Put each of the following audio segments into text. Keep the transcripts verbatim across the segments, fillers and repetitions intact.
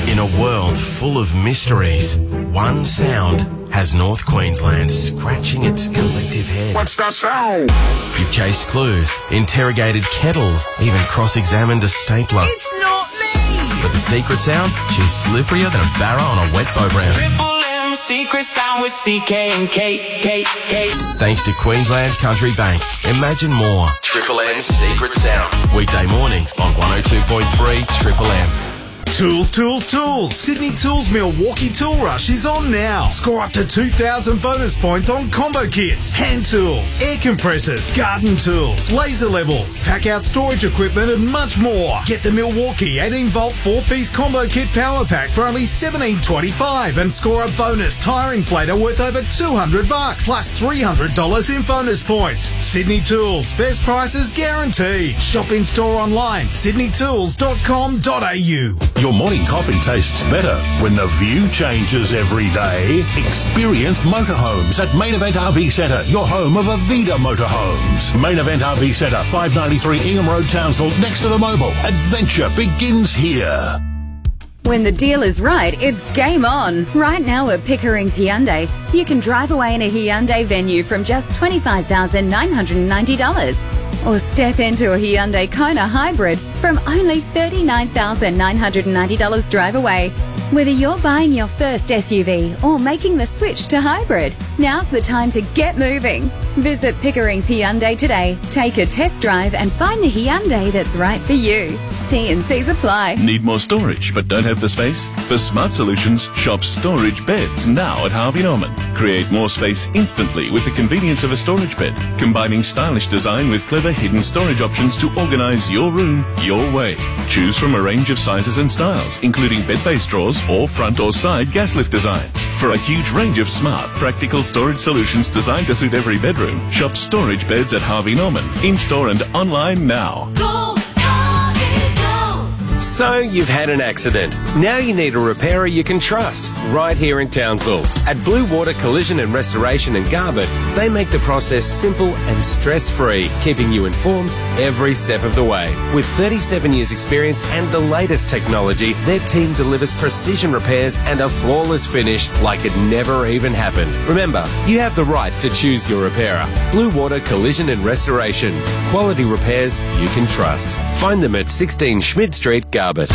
In a world full of mysteries, one sound has North Queensland scratching its collective head. What's that sound? You've chased clues, interrogated kettles, even cross-examined a stapler. It's not me! But the secret sound? She's slipperier than a barra on a wet boat round. Triple M secret sound with C K and K, K, K. Thanks to Queensland Country Bank. Imagine more. Triple M's Secret Sound. Weekday mornings on one oh two point three Triple M. Tools, tools, tools. Sydney Tools Milwaukee Tool Rush is on now. Score up to two thousand bonus points on combo kits, hand tools, air compressors, garden tools, laser levels, pack out storage equipment and much more. Get the Milwaukee eighteen volt four piece combo kit power pack for only seventeen twenty-five and score a bonus tyre inflator worth over two hundred bucks plus three hundred dollars in bonus points. Sydney Tools, best prices guaranteed. Shop in store online, sydney tools dot com dot a u. Your morning coffee tastes better when the view changes every day. Experience motorhomes at Main Event R V Centre, your home of Avida Motorhomes. Main Event R V Centre, five ninety-three Ingham Road, Townsville, next to the Mobil. Adventure begins here. When the deal is right, it's game on. Right now at Pickering's Hyundai, you can drive away in a Hyundai Venue from just twenty-five thousand nine hundred ninety dollars. Or step into a Hyundai Kona Hybrid from only thirty-nine thousand nine hundred ninety dollars drive away. Whether you're buying your first S U V or making the switch to hybrid, now's the time to get moving. Visit Pickering's Hyundai today. Take a test drive and find the Hyundai that's right for you. T and C's apply. Need more storage but don't have the space? For Smart Solutions, shop Storage Beds now at Harvey Norman. Create more space instantly with the convenience of a storage bed, combining stylish design with clever hidden storage options to organize your room your way. Choose from a range of sizes and styles, including bed-based drawers or front or side gas lift designs. For a huge range of smart, practical storage solutions designed to suit every bedroom, shop Storage Beds at Harvey Norman, in-store and online now. Go, Harvey, go! So you've had an accident. Now you need a repairer you can trust, right here in Townsville. At Blue Water Collision and Restoration in Garbutt, they make the process simple and stress-free, keeping you informed every step of the way. With thirty-seven years experience and the latest technology, their team delivers precision repairs and a flawless finish like it never even happened. Remember, you have the right to choose your repairer. Blue Water Collision and Restoration. Quality repairs you can trust. Find them at sixteen Schmid Street, Garbutt.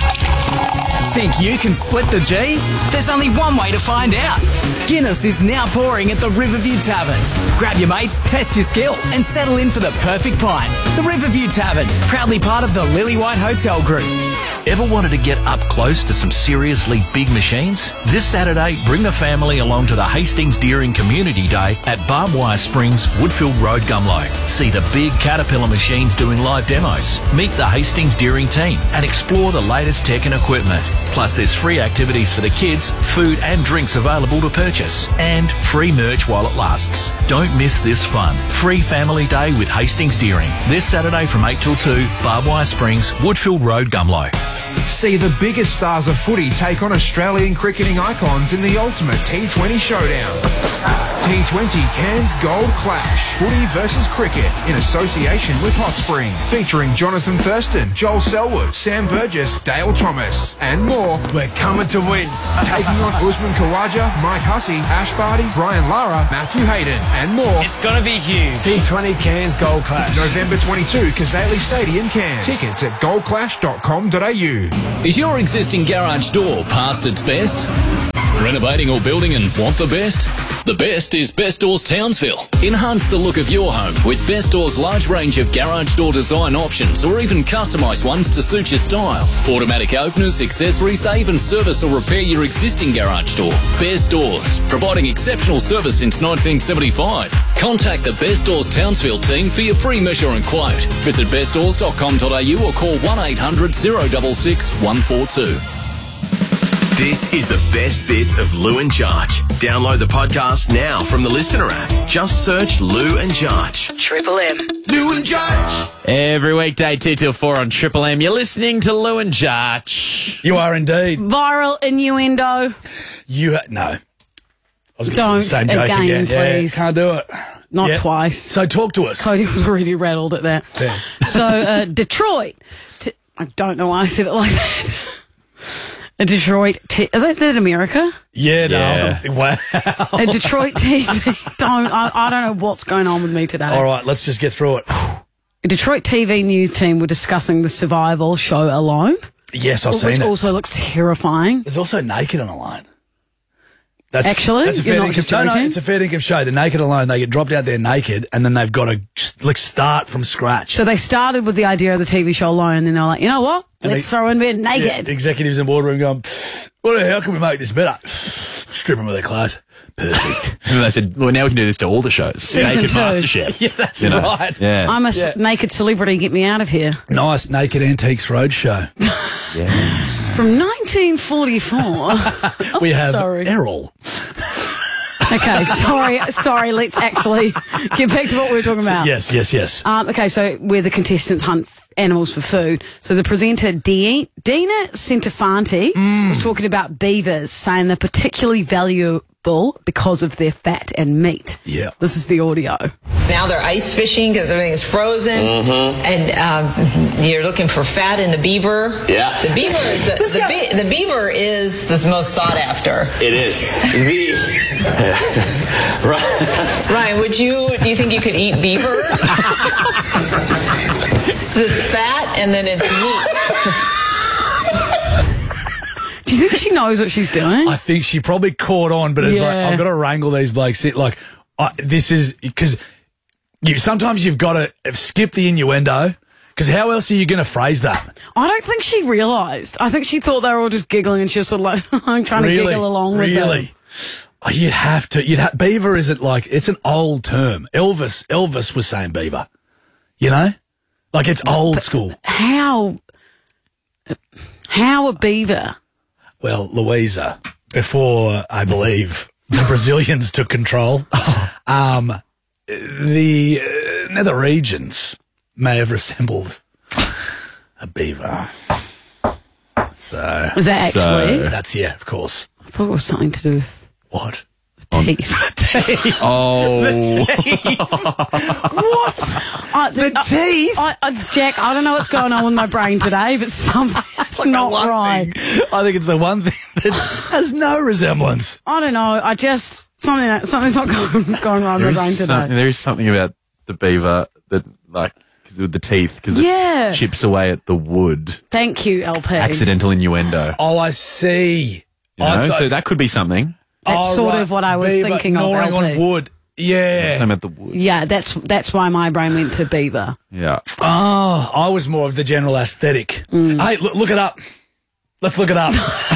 Think you can split the G? There's only one way to find out. Guinness is now pouring at the Riverview Tavern. Grab your mates, test your skill, and settle in for the perfect pint. The Riverview Tavern, proudly part of the Lily White Hotel Group. Ever wanted to get up close to some seriously big machines? This Saturday, bring the family along to the Hastings Deering Community Day at Barbed Wire Springs, Woodfield Road, Gumlow. See the big Caterpillar machines doing live demos. Meet the Hastings Deering team and explore the latest tech and equipment. Plus, there's free activities for the kids, food and drinks available to purchase, and free merch while it lasts. Don't miss this fun. Free family day with Hastings Deering. This Saturday from eight till two, Barbed Wire Springs, Woodfield Road, Gumlow. See the biggest stars of footy take on Australian cricketing icons in the ultimate T twenty showdown. T twenty Cairns Gold Clash. Footy versus cricket in association with Hot Spring. Featuring Jonathan Thurston, Joel Selwood, Sam Burgess, Dale Thomas, and more. We're coming to win. Taking on Usman Khawaja, Mike Hussey, Ash Barty, Brian Lara, Matthew Hayden, and more. It's gonna be huge. T twenty Cairns Gold Clash. November twenty-second, Kazali Stadium, Cairns. Tickets at gold clash dot com dot a u. Is your existing garage door past its best? Renovating or building and want the best? The best is Best Doors Townsville. Enhance the look of your home with Best Doors' large range of garage door design options or even customised ones to suit your style. Automatic openers, accessories, they even service or repair your existing garage door. Best Doors, providing exceptional service since nineteen seventy-five. Contact the Best Doors Townsville team for your free measure and quote. Visit best doors dot com dot a u or call one eight hundred, zero six six, one four two. This is the best bits of Lou and Jarch. Download the podcast now from the Listener app. Just search Lou and Jarch. Triple M. Lou and Jarch. Every weekday, two till four on Triple M. You're listening to Lou and Jarch. You are indeed. Viral innuendo. You ha- no. I was Don't the same joke again, again. please. Yeah, can't do it. Not yeah. twice. So talk to us. Cody was already rattled at that. Fair. So uh, Detroit. T- I don't know why I said it like that. A Detroit... T- is that- is that America? Yeah, Yeah. no. Wow. A Detroit T V... don't... I, I don't know what's going on with me today. All right, let's just get through it. A Detroit T V news team were discussing the survival show Alone. Yes, I've which seen it. also looks terrifying. There's also Naked and Alone. That's, Actually? that's a You're fair not income. just No, no, joking? it's a fair income show. The Naked Alone, they get dropped out there naked, and then they've got to just, like start from scratch. So they started with the idea of the T V show Alone, and then they were like, you know what? And Let's they- throw in a bit naked. Yeah, executives in the boardroom going, "What the hell can we make this better? Strip them of their clothes. Perfect." And they said, well, now we can do this to all the shows. Season Naked two. MasterChef. Yeah, that's You know? right. Yeah. I'm a s- Yeah. naked celebrity. Get me out of here. Nice Naked Antiques Roadshow. From nineteen forty-four. Oh, we have sorry. Errol. Okay, sorry, sorry. Let's actually get back to what we were talking about. Yes, yes, yes. Um, okay, so where the contestants hunt f- animals for food. So the presenter, De- Dina Centofanti, Mm. was talking about beavers, saying they're particularly valuable because of their fat and meat. Yeah. This is the audio. Now they're ice fishing because everything is frozen, and um, you're looking for fat in the beaver. Yeah. The beaver is the, the, be- the beaver is the most sought after. It is. The right. Ryan, would you? Do you think you could eat beaver? It's fat and then it's meat. Do you think she knows what she's doing? I think she probably caught on, but it's like, Yeah. I've got to wrangle these blokes. It- Like, I, this is because you, sometimes you've got to skip the innuendo, because how else are you going to phrase that? I don't think she realised. I think she thought they were all just giggling, and she was sort of like, I'm trying to giggle along with them. Really? Oh, you'd have to. You'd have, beaver isn't like, it's an old term. Elvis, Elvis was saying beaver. You know? Like, it's old school. How? How a beaver? Well, Louisa, before I believe the Brazilians took control, um, the uh, nether regions may have resembled a beaver. So Was that actually? that's yeah, of course. I thought it was something to do with What? teeth. Oh. What? I, The I- teeth? I, I, Jack, I don't know what's going on with my brain today, but something's not One right. thing. I think it's the one thing that has no resemblance. I don't know. I just something something's not going, going wrong There with my brain is, today. some, there is something about the beaver that, like, 'cause with the teeth, because Yeah. it chips away at the wood. Thank you, L P. Accidental innuendo. Oh, I see. You I know? thought- So that could be something. That's Oh, sort right. of what I was Beaver thinking of. gnawing L P. on wood. Yeah. Same at the wood. Yeah, that's that's why my brain went to beaver. Yeah. Oh, I was more of the general aesthetic. Mm. Hey, look, look it up. Let's look it up.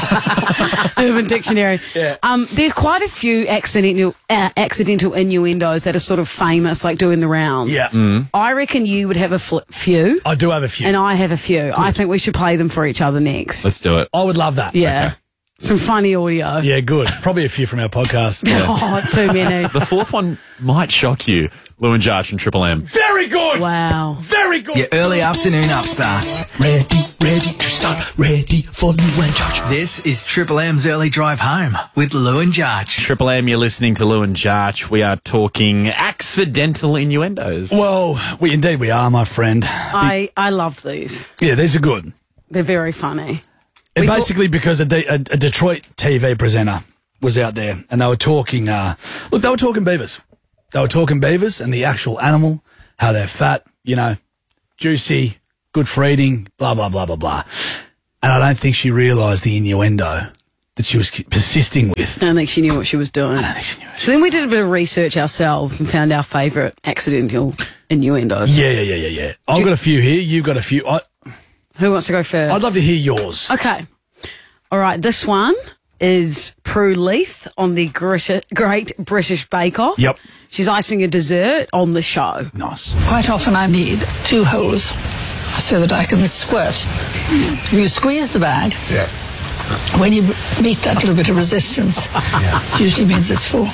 Urban Dictionary. Yeah. Um, there's quite a few accidental uh, accidental innuendos that are sort of famous, like doing the rounds. Yeah. I reckon you would have a fl- few, I do have a few. and I have a few. I think we should play them for each other next. Let's do it. I would love that. yeah. Okay. Some funny audio. Yeah, good. Probably a few from our podcast. Oh, too many. The fourth one might shock you. Lou and Jarch from Triple M. Very good. Wow. Very good. Your early afternoon upstarts. Ready, ready to start, ready for Lou and Jarch. This is Triple M's early drive home with Lou and Jarch. Triple M, you're listening to Lou and Jarch. We are talking accidental innuendos. Well, we indeed we are, my friend. I, I love these. Yeah, these are good. They're very funny. And We thought- basically because a, D- a, a Detroit T V presenter was out there and they were talking, uh, look, they were talking beavers. They were talking beavers and the actual animal, how they're fat, you know, juicy, good for eating, blah, blah, blah, blah, blah. And I don't think she realised the innuendo that she was persisting with. I don't think she knew what she was doing. I don't think she knew. So then we did a bit of research ourselves and found our favourite accidental innuendos. Yeah, yeah, yeah, yeah, yeah. I've got a few here. You've got a few. I, Who wants to go first? I'd love to hear yours. Okay. All right, this one is Prue Leith on the Grit- Great British Bake Off. Yep. She's icing a dessert on the show. Nice. Quite often I need two holes so that I can squirt. You squeeze the bag. Yeah. When you meet that little bit of resistance, it usually means it's full.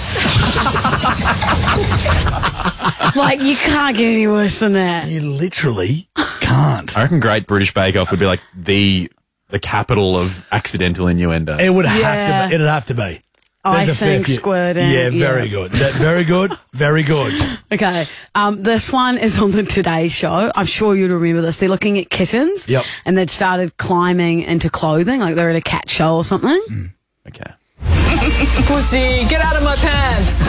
Like, you can't get any worse than that. You literally can't. I reckon Great British Bake Off would be like the the capital of accidental innuendo. It would have Yeah. to be. It'd have to be. There's a fair icing, few. squirting. Yeah, very good. That- very good. Very good. Okay. Um, this one is on the Today Show. I'm sure you'd remember this. They're looking at kittens. Yep. And they'd started climbing into clothing, like they're at a cat show or something. Mm. Okay. Pussy, get out of my pants.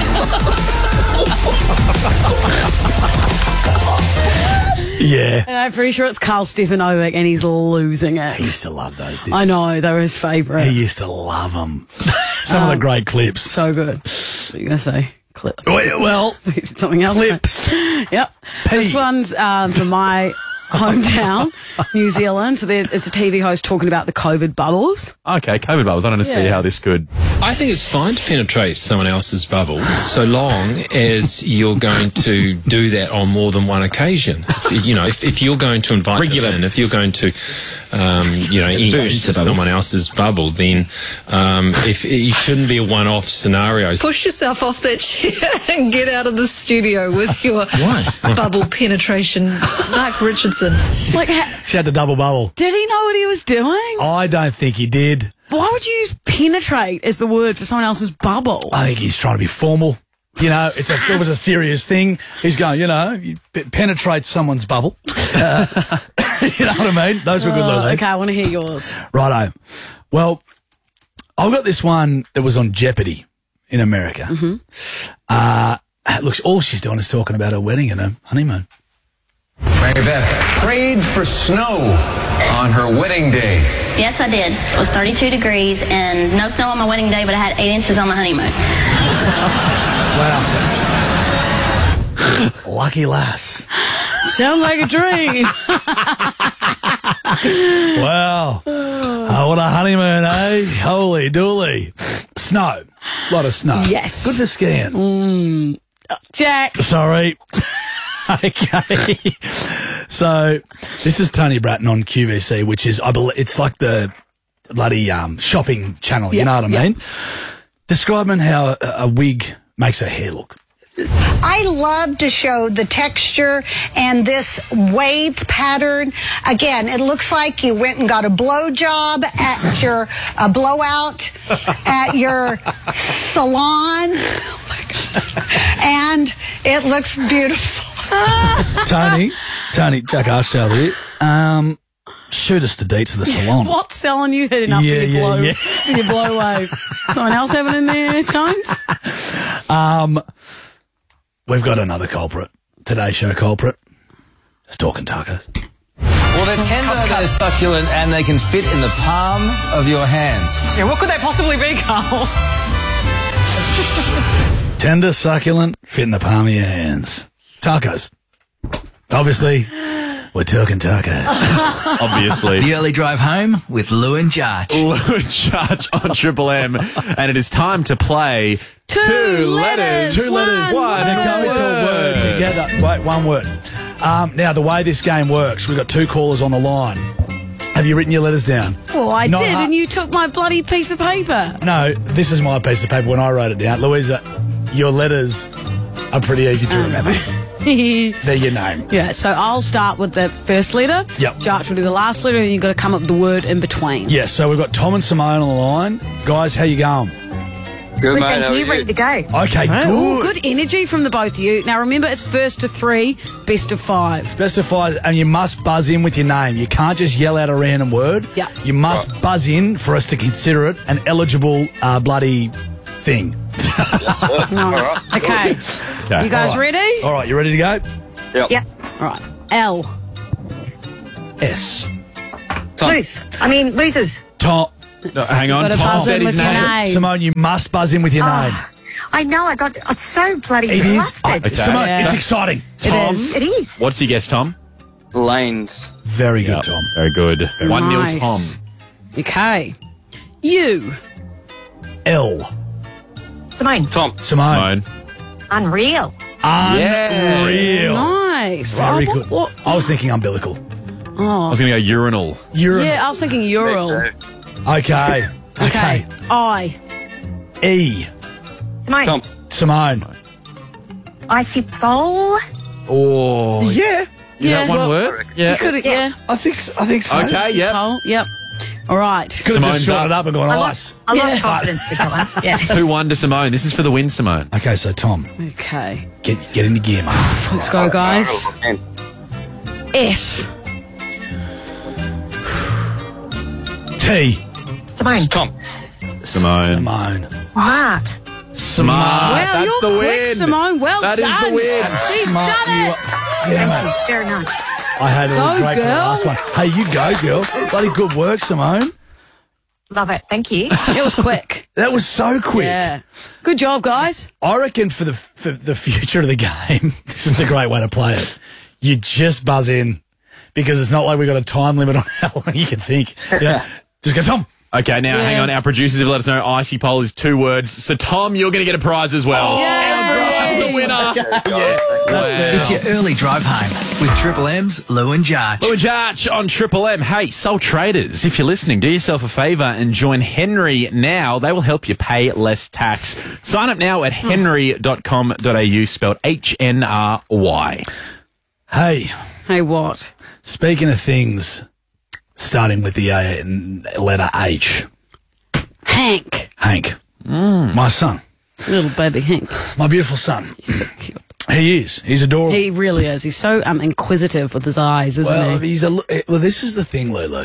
Yeah. And I'm pretty sure it's Carl Stefanovic, and he's losing it. He used to love those, didn't I know, they were his favourite. he? He used to love them. Some of the Um, great clips. So good. What are you going to say? Clip. Well, well something else. clips. Yep. This one's um, from my hometown, New Zealand. So there- it's a T V host talking about the COVID bubbles. Okay, COVID bubbles. I don't see Yeah. how this could. I think it's fine to penetrate someone else's bubble so long as you're going to do that on more than one occasion. You know, if, if you're going to invite Regular. them in, if you're going to, um, you know, enter the bubble. someone else's bubble, then um, if it shouldn't be a one-off scenario. Push yourself off that chair and get out of the studio with your Why? bubble penetration. Mark Richardson. Like, ha- She had to double bubble. did he know what he was doing? I don't think he did. Why would you use penetrate as the word for someone else's bubble? I think he's trying to be formal. You know, it's a, it was a serious thing. He's going, you know, you pe- penetrate someone's bubble. Uh, you know what I mean? Those were good little Uh, things. okay, I want to hear yours. Righto. Well, I've got this one that was on Jeopardy in America. Mm-hmm. Uh, looks, all she's doing is talking about her wedding and her honeymoon. Mary Beth prayed for snow on her wedding day. Yes, I did. It was thirty-two degrees and no snow on my wedding day, but I had eight inches on my honeymoon. Wow. Lucky lass. Sounds like a dream. Wow. Oh, what a honeymoon, eh? Holy dooly. Snow. A lot of snow. Yes. Good for skiing. Mm. Jack. Sorry. Okay. So, this is Tony Bratton on Q V C, which is, I believe, it's like the bloody um, shopping channel, you Yep, know what I yep. mean? Describing how a, a wig makes her hair look. I love to show the texture and this wave pattern. Again, it looks like you went and got a blow job at your a blowout at your salon. Oh my God. And it looks beautiful. Tony, Tony, Jack Arshall here. Um, shoot us the deets of the salon. What salon you hitting up Yeah, with your yeah, blow, yeah. with your blow wave? Someone else having in there, Jones? Um, we've got another culprit. Today's show culprit. It's talking tacos. Well, they're tender, they're succulent, and they can fit in the palm of your hands. Yeah, what could they possibly be, Carl? Tender, succulent, fit in the palm of your hands. Tacos. Obviously, we're talking tacos. Obviously. The early drive home with Lou and Jarch. Lou and Jarch on Triple M, and it is time to play Two, letters. Two letters. One They go into a word together. Wait, one word. Um, now, the way this game works, we've got two callers on the line. Have you written your letters down? Well, I Not did, hard- and you took my bloody piece of paper. No, this is my piece of paper when I wrote it down. Louisa, your letters are pretty easy to remember. They're your name. Yeah, so I'll start with the first letter. Yep. Jarch will do the last letter, and you've got to come up with the word in between. Yes, so we've got Tom and Simone on the line. Guys, how you going? Good, mate. How are you? Ready to go. Okay, Ooh, good. good energy from the both of you. Now, remember, it's first to three, best of five. Best of five, and you must buzz in with your name. You can't just yell out a random word. Yeah. You must buzz in for us to consider it an eligible uh, bloody thing. Nice. Okay. Okay. You guys All right. ready? All right, you ready to go? Yep. Yep. All right. L. S. Loose. I mean, losers. Tom. No, hang on, Gotta Tom buzz said in his with your name. name. Simone, you must buzz in with your Oh, name. I know. I got. It's so bloody It is. flustered. Okay. Simone, it's exciting. Tom, It is. what's your guess, Tom? Lanes. Very good, Yep, Tom. Very good. One nil, Nice. Tom. Okay. U. L. Simone. Tom. Simone. Simone. Unreal. Unreal. Nice. Very Oh, good. what- I was thinking umbilical. I Oh. was going to go urinal. Urinal. Yeah, I was thinking Ural. Okay. Okay. I. E. Simone. Tom. Simone. Icy bowl. Oh. Yeah. Is that one well, word? Yeah. You could, yeah. I think. So, I think so. Okay, yep. Oh, yep. All right. Could have just Simone's shortened it up. up and gone I ice. lost, I lost Yeah. confidence with that one. Yeah. two one to Simone. This is for the win, Simone. Okay, so Tom, Okay. get get into gear, mate. Let's go, guys. S. T. Simone. Tom. Simone. Simone. Smart. Smart. Well, That's you're the quick, win. Simone. Well That is done. the win. She's Smart done you it. are. Damn it. Very nice. I had a Go, little break for the girl. last one. Hey, you go, girl. Bloody good work, Simone. Love it. Thank you. It was quick. That was so quick. Yeah. Good job, guys. I reckon for the for the future of the game, this is the great way to play it. You just buzz in because it's not like we've got a time limit on how long you can think. Yeah. Just go, Tom. Okay, now Yeah. hang on. Our producers have let us know Icy Poll is two words. So, Tom, you're going to get a prize as well. Yay. The winner. Yeah, that's fair. It's your early drive home with Triple M's Lou and Jarch. Lou and Jarch on Triple M. Hey, sole traders, if you're listening, do yourself a favour and join Henry now. They will help you pay less tax. Sign up now at henry dot com dot a u, spelled H N R Y. Hey, Hey, what? speaking of things starting with the uh, letter H, Hank. Hank, my son, Little baby Hank. my beautiful son. He's so cute. He is. He's adorable. He really is. He's so um, inquisitive with his eyes, isn't well, he? he's a. Well, this is the thing, Lulu.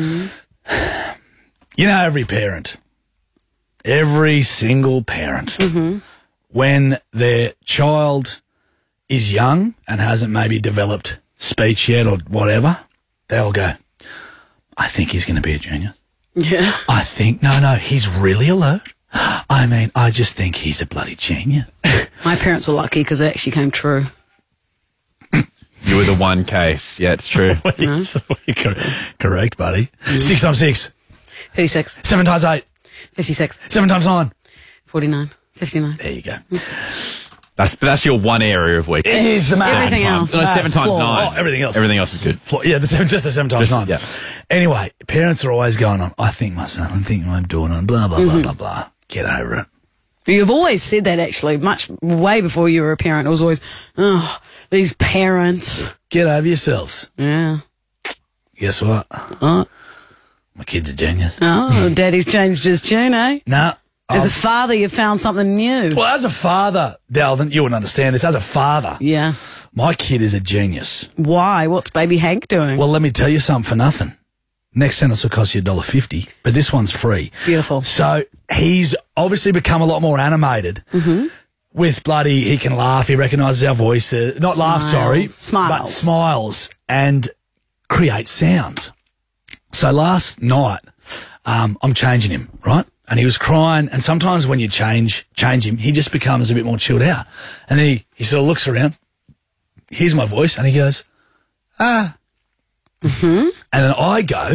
You know, every parent, every single parent, when their child is young and hasn't maybe developed speech yet or whatever, they'll go, I think he's going to be a genius. Yeah. I think, no, no, he's really alert. I mean, I just think he's a bloody genius. My parents were lucky because it actually came true. You were the one case. Yeah, it's true. Correct, buddy. Six times six. fifty-six. Seven times eight. fifty-six. Seven times nine. forty-nine. fifty-nine. There you go. That's that's your one area of weakness. It is the math. Everything else. No, seven Maths, times flaws. nine. Oh, everything else. Everything else is good. Flaw- Yeah, the seven, just the seven times Just- nine. yeah. Anyway, parents are always going on, I think my son, I think my daughter, and blah, blah, blah, blah, blah. Get over it. You've always said that, actually, much way before you were a parent. It was always, oh, these parents. Get over yourselves. Yeah. Guess what? Oh, My kid's a genius. oh Daddy's changed his tune, eh? No. As a father, you found something new. Well, as a father, Dalvin, you wouldn't understand this. As a father, Yeah. my kid is a genius. Why? What's baby Hank doing? Well, let me tell you something for nothing. Next sentence will cost you a dollar fifty, but this one's free. Beautiful. So he's obviously become a lot more animated. Mm-hmm. With bloody, he can laugh. He recognises our voices. Not laugh, Smiles. sorry, Smiles. but smiles and creates sounds. So last night, um, I'm changing him, right? And he was crying. And sometimes when you change change him, he just becomes a bit more chilled out. And then he, he sort of looks around, hears my voice, and he goes, ah. Mm-hmm. And then I go,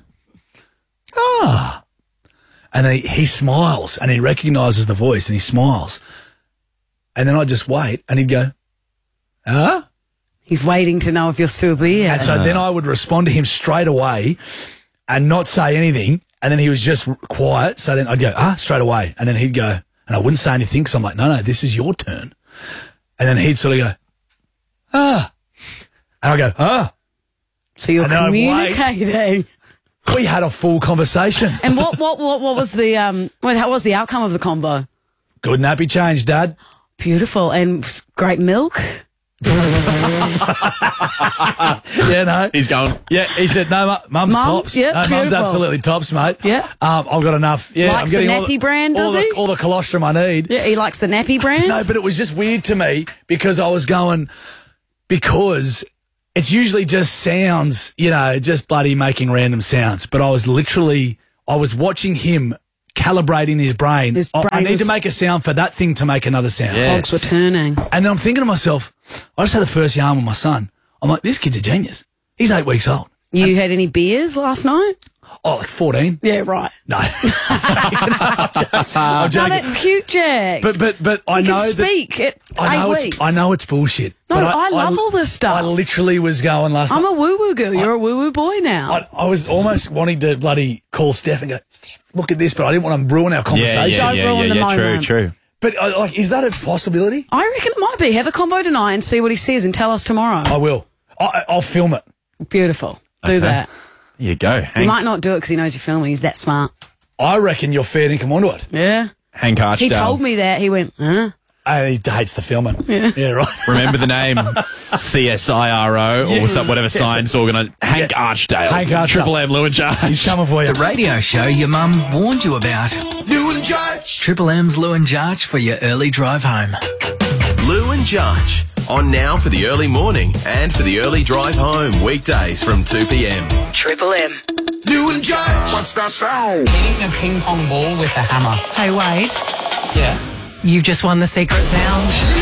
ah. And then he, he smiles and he recognises the voice and he smiles. And then I just wait and he'd go, ah. He's waiting to know if you're still there. And so then I would respond to him straight away and not say anything. And then he was just quiet. So then I'd go, ah, straight away. And then he'd go, and I wouldn't say anything because I'm like, no, no, this is your turn. And then he'd sort of go, ah. And I go, ah. So you're And then I'd wait. communicating. We had a full conversation. And what, what, what, what was the, um, what, how was the outcome of the combo? Good nappy change, Dad. Beautiful. And s- great milk? Yeah, no. He's going. Yeah, he said, no, mu- mum's Mum? tops. Yeah, no, mum's beautiful. absolutely tops, mate. Yeah. Um, I've got enough. Yeah, Likes I'm the getting all nappy brand, all does the, he? all the colostrum I need. Yeah, he likes the nappy brand? No, but it was just weird to me because I was going, because it's usually just sounds, you know, just bloody making random sounds. But I was literally, I was watching him calibrating his brain. His I- I, brain need was- to make a sound for that thing to make another sound. Cogs were turning. And then I'm thinking to myself, I just had the first yarn with my son. I'm like, this kid's a genius. He's eight weeks old. You had any beers last night? Oh, like fourteen. Yeah, right. No. I'm No, joking. that's cute, Jack. But but but I you know can that speak at I know eight it's weeks. I know it's bullshit. No, but I love all this stuff. I literally was going last I'm night. a woo-woo girl. You're a woo-woo boy now. I, I was almost wanting to bloody call Steph and go, Steph, look at this, but I didn't want to ruin our conversation. Yeah, yeah, Don't yeah, ruin yeah, the yeah. True, moment. true. But uh, like, is that a possibility? I reckon it might be. Have a combo tonight and see what he says and tell us tomorrow. I will. I, I'll film it. Beautiful. Do Okay. that. There you go. He Hank, might not do it because he knows you're filming. He's that smart. I reckon you're fair dinkum onto it. Yeah. Hank Archdale. He told me that. He went, huh? And he hates the filming. Yeah, yeah right. Remember the name C S I R O or Yeah. some, whatever science organ. Hank Yeah. Archdale. Hank Archdale. Triple M, Lou and Judge. He's coming for you. The radio show your mum warned you about. Lou and Judge. Triple M's Lou and Judge for your early drive home. Lou and Judge. On now for the early morning and for the early drive home. Weekdays from two p.m. Triple M. Lou and Judge. What's that sound? Hitting a ping pong ball with a hammer. Hey, Wade, Yeah. you've just won the secret sound.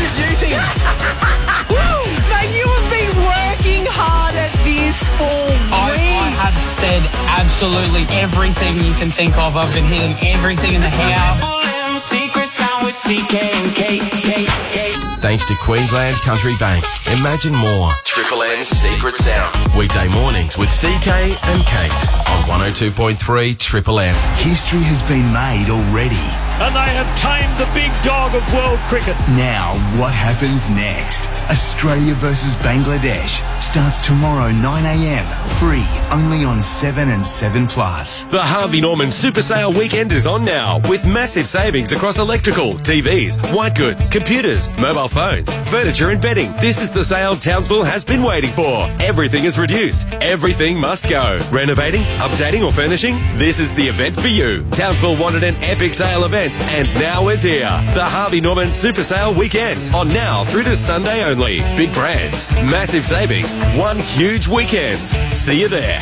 Mate, you have been working hard at this for I, weeks. I have said absolutely everything you can think of. I've been hitting everything in the house. Secret sound with C K and K. K, K. Thanks to Queensland Country Bank. Imagine more. Triple M's Secret Sound. Weekday mornings with C K and Kate on one oh two point three Triple M. History has been made already. And they have tamed the big dog of world cricket. Now, what happens next? Australia versus Bangladesh starts tomorrow nine a.m. Free, only on seven and seven plus. The Harvey Norman Super Sale weekend is on now with massive savings across electrical, T Vs, white goods, computers, mobile phones, furniture and bedding. This is the sale Townsville has been waiting for. Everything is reduced. Everything must go. Renovating, updating or furnishing? This is the event for you. Townsville wanted an epic sale event and now it's here. The Harvey Norman Super Sale weekend on now through to Sunday only. Big brands, massive savings, one huge weekend. See you there.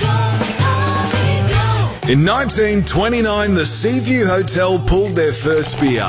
In nineteen twenty-nine, the Seaview Hotel pulled their first beer.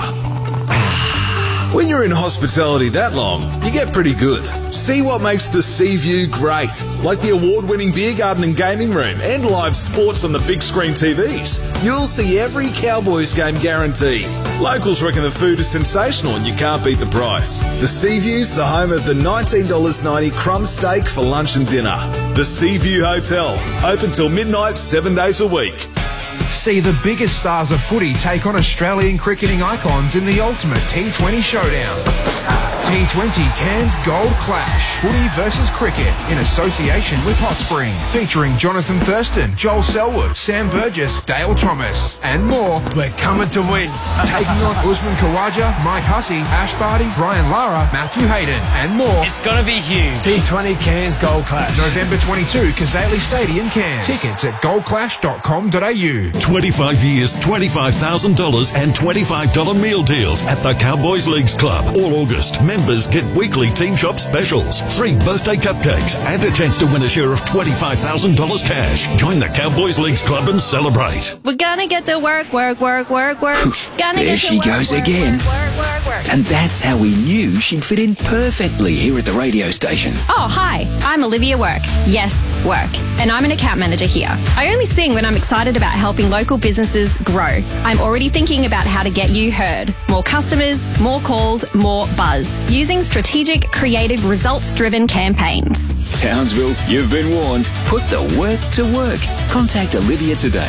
When you're in hospitality that long, you get pretty good. See what makes the Seaview great, like the award-winning beer garden and gaming room and live sports on the big screen T Vs. You'll see every Cowboys game guaranteed. Locals reckon the food is sensational and you can't beat the price. The Seaview's the home of the nineteen ninety crumb steak for lunch and dinner. The Seaview Hotel, open till midnight, seven days a week. See the biggest stars of footy take on Australian cricketing icons in the ultimate T twenty showdown. T twenty Cairns Gold Clash. Footy versus cricket in association with Hot Spring. Featuring Jonathan Thurston, Joel Selwood, Sam Burgess, Dale Thomas, and more. We're coming to win. Taking on Usman Khawaja, Mike Hussey, Ash Barty, Brian Lara, Matthew Hayden, and more. It's going to be huge. T twenty Cairns Gold Clash. November twenty-second, Kazali Stadium, Cairns. Tickets at gold clash dot com dot a u. twenty-five years, twenty-five thousand dollars and twenty-five dollars meal deals at the Cowboys Leagues Club. All August, members get weekly Team Shop specials, free birthday cupcakes, and a chance to win a share of twenty-five thousand dollars cash. Join the Cowboys Leagues Club and celebrate. We're gonna get to work, work, work, work, work. Gonna There get she to work, goes work, again. Work, work, work, work. And that's how we knew she'd fit in perfectly here at the radio station. Oh, hi. I'm Olivia Work. Yes, Work. And I'm an account manager here. I only sing when I'm excited about helping local businesses grow. I'm already thinking about how to get you heard. More customers, more calls, more buzz. Using strategic, creative, results-driven campaigns. Townsville, you've been warned. Put the work to work. Contact Olivia today.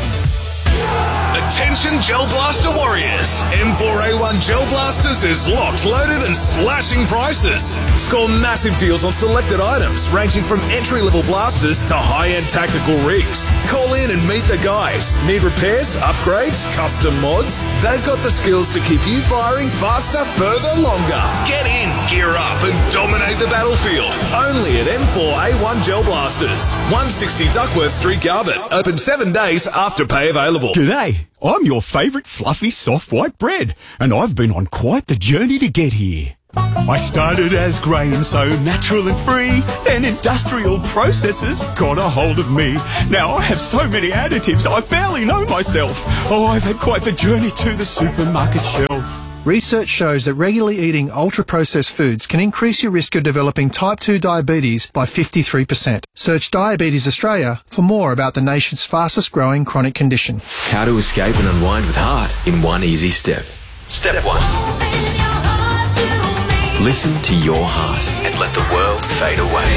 Attention Gel Blaster warriors! M four A one Gel Blasters is locked, loaded and slashing prices. Score massive deals on selected items ranging from entry-level blasters to high-end tactical rigs. Call in and meet the guys. Need repairs, upgrades, custom mods? They've got the skills to keep you firing faster, further, longer. Get in, gear up and dominate the battlefield. Only at M four A one Gel Blasters. one sixty Duckworth Street, Garbutt. Open seven days after pay available. G'day, I'm your favourite fluffy soft white bread, and I've been on quite the journey to get here. I started as grain so natural and free, then industrial processes got a hold of me. Now I have so many additives I barely know myself. Oh, I've had quite the journey to the supermarket shelf. Research shows that regularly eating ultra-processed foods can increase your risk of developing type two diabetes by fifty-three percent. Search Diabetes Australia for more about the nation's fastest-growing chronic condition. How to escape and unwind with heart in one easy step. Step one. Listen to your heart and let the world fade away.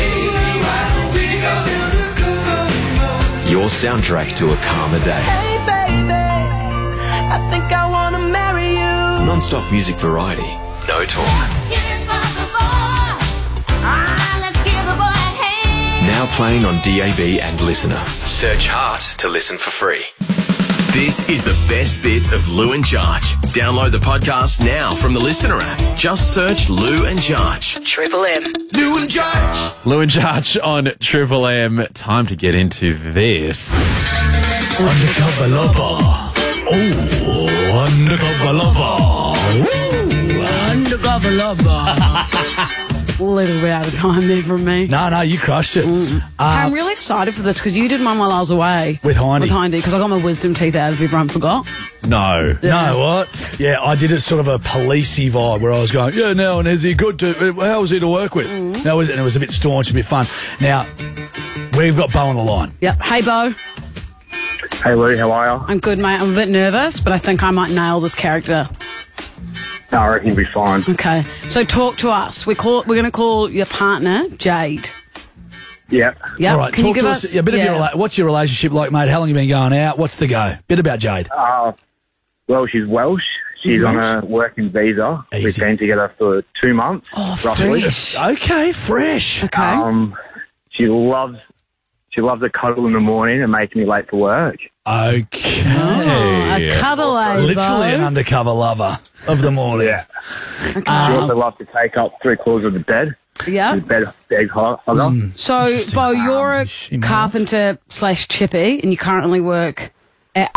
Your soundtrack to a calmer day. Hey baby, I think I wanna marry you. Non-stop music variety, no talk. Now playing on D A B and Listener. Search Heart to listen for free. This is the best bits of Lou and Jarch. Download the podcast now from the Listener app. Just search Lou and Jarch. Triple M. Lou and Jarch. Lou and Jarch on Triple M. Time to get into this. Undercover lover. Oh, undercover lover. Ooh, undercover lover. A little bit out of time there from me. No, no, you crushed it. Mm. Uh, I'm really excited for this because you did one while I was away. With Hindy. With Hindy, because I got my wisdom teeth out if everyone forgot. No. No, what? Yeah, I did it sort of a policey vibe where I was going, yeah, no, and is he good to, how was he to work with? Mm. No, and it was a bit staunch, a bit fun. Now, we've got Bo on the line. Yep. Hey, Bo. Hey, Lou, how are you? I'm good, mate. I'm a bit nervous, but I think I might nail this character. No, I reckon you'll be fine. Okay. So talk to us. We call, we're going to call your partner Jade. Yeah. Yeah. All right, Can talk you give to us, us a bit yeah. of your, rela- what's your relationship like, mate? How long you been going out? What's the go? Bit about Jade. Uh, well, she's Welsh. She's Welsh. on a working visa. Easy. We've been together for two months. Oh, roughly. fresh. Okay, fresh. Okay. Um, she loves she loves a cuddle in the morning and making me late for work. Okay. Oh, a cuddle, eh, Literally Bo? an undercover lover of the morning. Yeah. Okay. She also loves to take up three quarters of the bed. Yeah. The bed, bed hugger. Mm. So, Bo, you're a carpenter slash chippy, and you currently work at...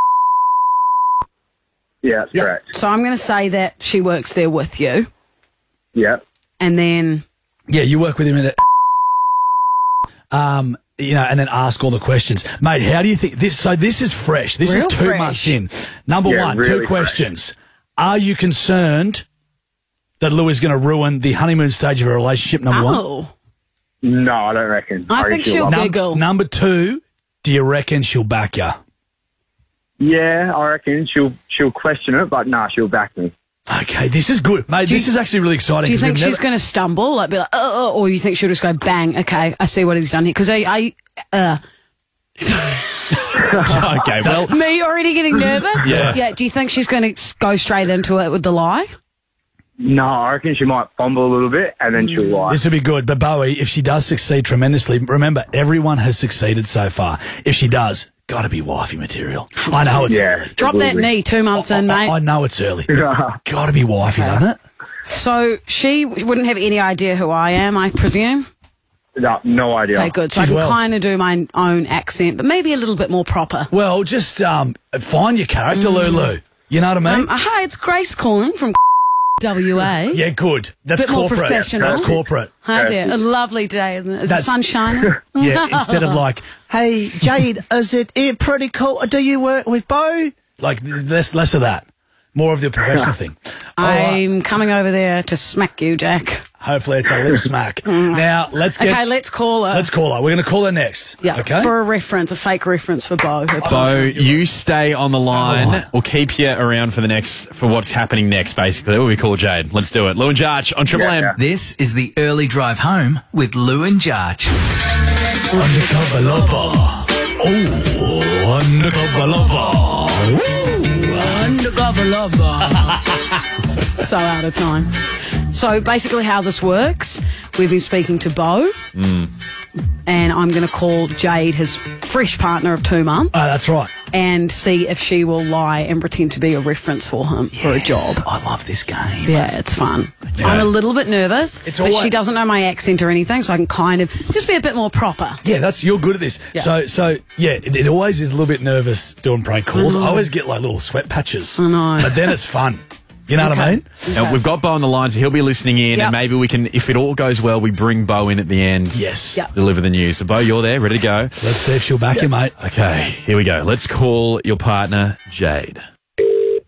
Yeah, that's Yep. correct. So I'm going to say that she works there with you, Yeah. and then... Yeah, you work with him in it. Um, you know, and then ask all the questions. Mate, how do you think this? So this is fresh. This Real is two fresh. months in. Number Yeah, one, really two fresh. questions. Are you concerned that Lou is going to ruin the honeymoon stage of a relationship? Number one. Oh. No, I don't reckon. I reckon think she'll love it. be- Giggle. Number two, do you reckon she'll back you? Yeah, I reckon she'll she'll question it, but nah, she'll back me. Okay, this is good, mate. Do you- This is actually really exciting. Do you 'cause think we've she's never- going to stumble, like be like, oh, oh, or you think she'll just go, bang, okay, I see what he's done here? Because I, I uh, Okay, well, me already getting nervous? Yeah. Yeah, do you think she's going to go straight into it with the lie? No, I reckon she might fumble a little bit and then she'll lie. This would be good. But Bowie, if she does succeed tremendously, remember, everyone has succeeded so far. If she does, got to be wifey material. I know it's Yeah. early. Drop that knee two months in, I, mate. I know it's early. Got to be wifey, Okay. doesn't it? So she wouldn't have any idea who I am, I presume? No, no idea. Okay, good. So She's I can Welsh. kind of do my own accent, but maybe a little bit more proper. Well, just um, find your character, Lulu. You know what I mean? Um, uh, hi, it's Grace calling from W A. yeah, good. That's Bit more corporate. professional. That's corporate. Hi there. A lovely day, isn't it? Is That's- the sun shining? Yeah, instead of like, Hey, Jade, is it eh, pretty cool? Do you work with Bo? like less less of that. More of the professional thing. All right. I'm coming over there to smack you, Jack. Hopefully it's a lip smack. Now, let's get... Okay, let's call her. Let's call her. We're going to call her next. Yeah, Okay? for a reference, a fake reference for Bo. her Bo, partner. you stay on the on the line. line. We'll keep you around for the next for what's happening next. Basically, we call Jade. Let's do it. Lou and Jarch on Triple Yeah, M. yeah. This is the early drive home with Lou and Jarch. Undercover lover. Oh, undercover lover. Undercover lover. So out of time. So basically how this works, we've been speaking to Bo, Mm. and I'm going to call Jade his fresh partner of two months. Oh, that's right. And see if she will lie and pretend to be a reference for him for a job. I love this game. Yeah, it's fun. Yeah. I'm a little bit nervous, It's but always- she doesn't know my accent or anything, so I can kind of just be a bit more proper. Yeah, that's you're good at this. Yeah. So, so yeah, it, it always is a little bit nervous doing prank calls. I I, know. always get like little sweat patches. I know. But then it's fun. You know what I Okay. mean? Now, we've got Bo on the line, so he'll be listening in, Yep. and maybe we can, if it all goes well, we bring Bo in at the end. Yes. Yep. Deliver the news. So, Bo, you're there, ready to go. Let's see if she'll back you, mate. Okay, here we go. Let's call your partner, Jade.